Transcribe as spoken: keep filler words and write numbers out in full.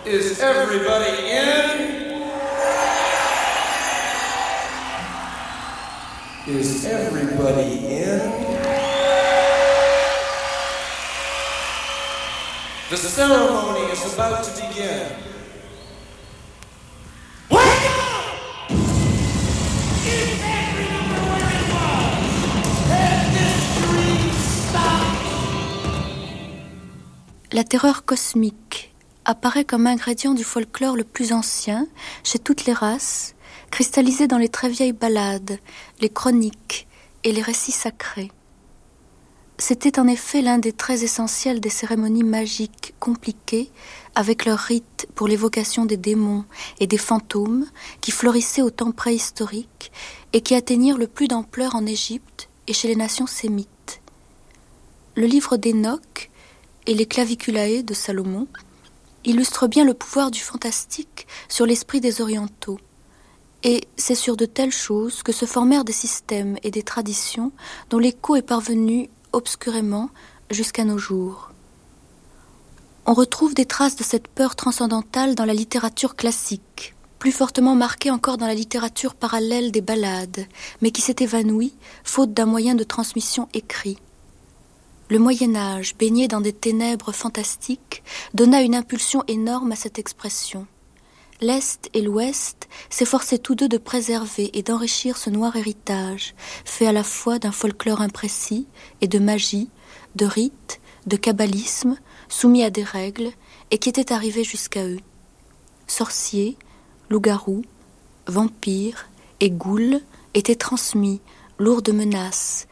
Is everybody in? Is everybody in? The ceremony is about to begin. Wake up! Is every number where it was? Let this dream stop! La terreur cosmique apparaît comme ingrédient du folklore le plus ancien, chez toutes les races, cristallisé dans les très vieilles ballades, les chroniques et les récits sacrés. C'était en effet l'un des traits essentiels des cérémonies magiques compliquées, avec leurs rites pour l'évocation des démons et des fantômes qui florissaient au temps préhistorique et qui atteignirent le plus d'ampleur en Égypte et chez les nations sémites. Le livre d'Enoch et les Claviculae de Salomon illustre bien le pouvoir du fantastique sur l'esprit des orientaux. Et c'est sur de telles choses que se formèrent des systèmes et des traditions dont l'écho est parvenu obscurément jusqu'à nos jours. On retrouve des traces de cette peur transcendantale dans la littérature classique, plus fortement marquée encore dans la littérature parallèle des ballades, mais qui s'est évanouie faute d'un moyen de transmission écrit. Le Moyen-Âge, baigné dans des ténèbres fantastiques, donna une impulsion énorme à cette expression. L'Est et l'Ouest s'efforçaient tous deux de préserver et d'enrichir ce noir héritage, fait à la fois d'un folklore imprécis et de magie, de rites, de kabbalisme, soumis à des règles, et qui était arrivé jusqu'à eux. Sorciers, loups-garous, vampires et ghouls étaient transmis, lourds de menaces,